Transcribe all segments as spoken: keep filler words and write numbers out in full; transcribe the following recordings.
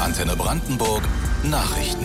Antenne Brandenburg Nachrichten.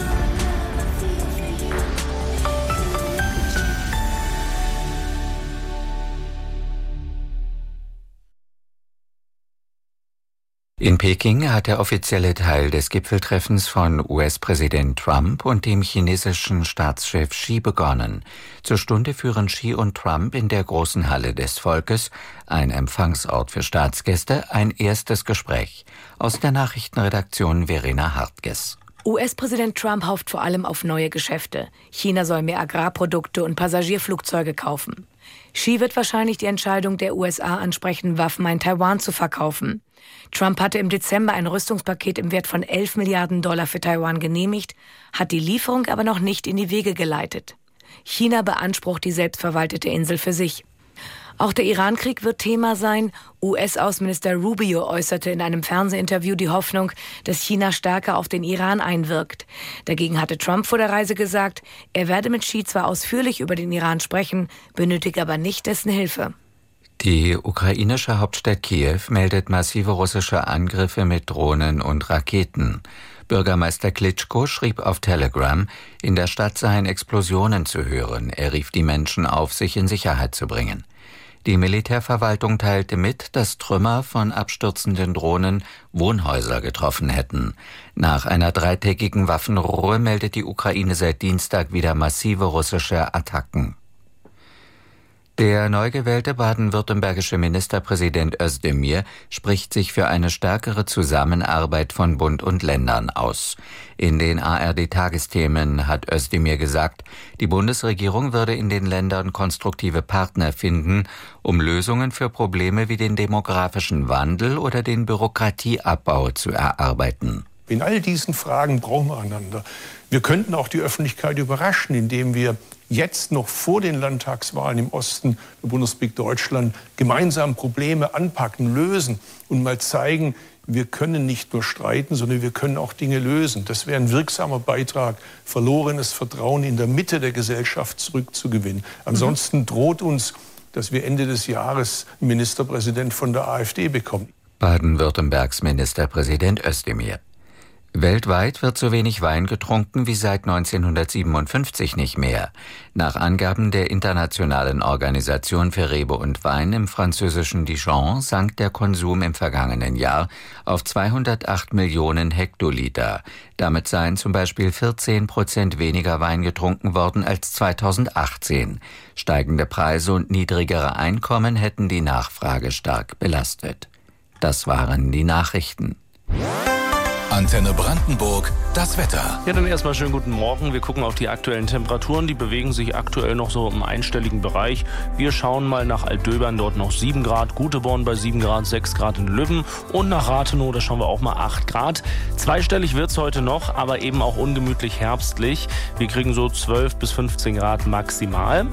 In Peking hat der offizielle Teil des Gipfeltreffens von U S-Präsident Trump und dem chinesischen Staatschef Xi begonnen. Zur Stunde führen Xi und Trump in der großen Halle des Volkes, ein Empfangsort für Staatsgäste, ein erstes Gespräch. Aus der Nachrichtenredaktion Verena Hartges. U S-Präsident Trump hofft vor allem auf neue Geschäfte. China soll mehr Agrarprodukte und Passagierflugzeuge kaufen. Xi wird wahrscheinlich die Entscheidung der U S A ansprechen, Waffen an Taiwan zu verkaufen. Trump hatte im Dezember ein Rüstungspaket im Wert von elf Milliarden Dollar für Taiwan genehmigt, hat die Lieferung aber noch nicht in die Wege geleitet. China beansprucht die selbstverwaltete Insel für sich. Auch der Iran-Krieg wird Thema sein. U S-Außenminister Rubio äußerte in einem Fernsehinterview die Hoffnung, dass China stärker auf den Iran einwirkt. Dagegen hatte Trump vor der Reise gesagt, er werde mit Xi zwar ausführlich über den Iran sprechen, benötige aber nicht dessen Hilfe. Die ukrainische Hauptstadt Kiew meldet massive russische Angriffe mit Drohnen und Raketen. Bürgermeister Klitschko schrieb auf Telegram, in der Stadt seien Explosionen zu hören. Er rief die Menschen auf, sich in Sicherheit zu bringen. Die Militärverwaltung teilte mit, dass Trümmer von abstürzenden Drohnen Wohnhäuser getroffen hätten. Nach einer dreitägigen Waffenruhe meldet die Ukraine seit Dienstag wieder massive russische Attacken. Der neu gewählte baden-württembergische Ministerpräsident Özdemir spricht sich für eine stärkere Zusammenarbeit von Bund und Ländern aus. In den A R D-Tagesthemen hat Özdemir gesagt, die Bundesregierung würde in den Ländern konstruktive Partner finden, um Lösungen für Probleme wie den demografischen Wandel oder den Bürokratieabbau zu erarbeiten. In all diesen Fragen brauchen wir einander. Wir könnten auch die Öffentlichkeit überraschen, indem wir jetzt noch vor den Landtagswahlen im Osten der Bundesrepublik Deutschland gemeinsam Probleme anpacken, lösen und mal zeigen, wir können nicht nur streiten, sondern wir können auch Dinge lösen. Das wäre ein wirksamer Beitrag, verlorenes Vertrauen in der Mitte der Gesellschaft zurückzugewinnen. Ansonsten mhm. droht uns, dass wir Ende des Jahres einen Ministerpräsident von der AfD bekommen. Baden-Württembergs Ministerpräsident Özdemir. Weltweit wird so wenig Wein getrunken wie seit neunzehnhundertsiebenundfünfzig nicht mehr. Nach Angaben der Internationalen Organisation für Rebe und Wein im französischen Dijon sank der Konsum im vergangenen Jahr auf zweihundertacht Millionen Hektoliter. Damit seien zum Beispiel vierzehn Prozent weniger Wein getrunken worden als zweitausendachtzehn. Steigende Preise und niedrigere Einkommen hätten die Nachfrage stark belastet. Das waren die Nachrichten. Antenne Brandenburg, das Wetter. Ja, dann erstmal schönen guten Morgen. Wir gucken auf die aktuellen Temperaturen. Die bewegen sich aktuell noch so im einstelligen Bereich. Wir schauen mal nach Altdöbern, dort noch sieben Grad. Guteborn bei sieben Grad, sechs Grad in Lübben. Und nach Rathenow, da schauen wir auch mal acht Grad. Zweistellig wird's heute noch, aber eben auch ungemütlich herbstlich. Wir kriegen so zwölf bis fünfzehn Grad maximal.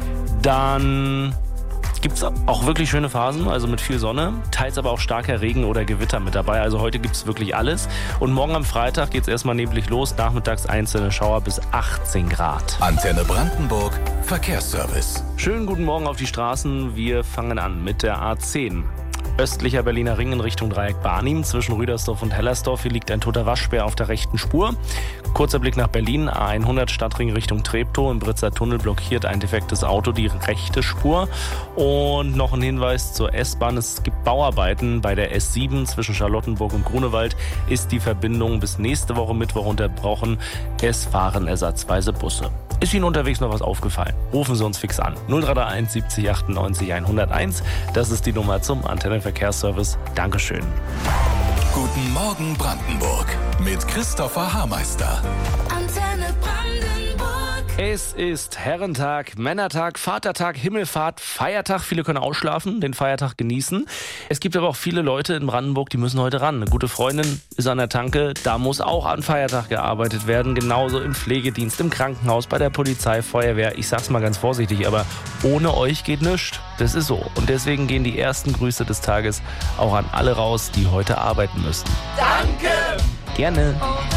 Dann gibt es auch wirklich schöne Phasen, also mit viel Sonne, teils aber auch starker Regen oder Gewitter mit dabei. Also heute gibt es wirklich alles. Und morgen am Freitag geht es erstmal neblig los, nachmittags einzelne Schauer bis achtzehn Grad. Antenne Brandenburg, Verkehrsservice. Schönen guten Morgen auf die Straßen. Wir fangen an mit der A zehn. Östlicher Berliner Ring in Richtung Dreieck Barnim. Zwischen Rüdersdorf und Hellersdorf. Hier liegt ein toter Waschbär auf der rechten Spur. Kurzer Blick nach Berlin. A hundert Stadtring Richtung Treptow. Im Britzer Tunnel blockiert ein defektes Auto die rechte Spur. Und noch ein Hinweis zur S-Bahn. Es gibt Bauarbeiten bei der S sieben zwischen Charlottenburg und Grunewald. Ist die Verbindung bis nächste Woche Mittwoch unterbrochen. Es fahren ersatzweise Busse. Ist Ihnen unterwegs noch was aufgefallen? Rufen Sie uns fix an. null drei drei eins siebzig achtundneunzig hunderteins. Das ist die Nummer zum Antennenverkehrsservice. Dankeschön. Guten Morgen Brandenburg mit Christopher Haarmeister. Antenne Brandenburg. Es ist Herrentag, Männertag, Vatertag, Himmelfahrt, Feiertag. Viele können ausschlafen, den Feiertag genießen. Es gibt aber auch viele Leute in Brandenburg, die müssen heute ran. Eine gute Freundin ist an der Tanke, da muss auch an Feiertag gearbeitet werden. Genauso im Pflegedienst, im Krankenhaus, bei der Polizei, Feuerwehr. Ich sag's mal ganz vorsichtig, aber ohne euch geht nichts. Das ist so. Und deswegen gehen die ersten Grüße des Tages auch an alle raus, die heute arbeiten müssen. Danke! Gerne.